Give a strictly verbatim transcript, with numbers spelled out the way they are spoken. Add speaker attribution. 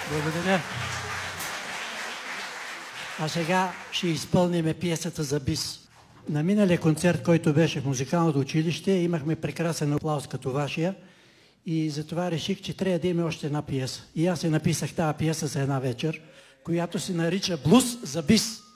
Speaker 1: Благодаря. А сега ще изпълним пиесата за бис. На миналия концерт, който беше в музикалното училище, имахме прекрасен аплауз като вашия и затова реших, че трябва да има още една пиеса. И аз се написах тази пиеса за една вечер, която се нарича "Блуз за бис".